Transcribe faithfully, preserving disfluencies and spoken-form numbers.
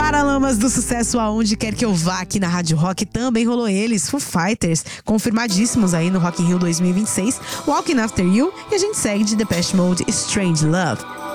Paralamas do sucesso aonde quer que eu vá aqui na Rádio Rock. Também rolou eles, Foo Fighters, confirmadíssimos aí no Rock in Rio dois mil e vinte e seis, Walking After You, e a gente segue de Depeche Mode, Strange Love.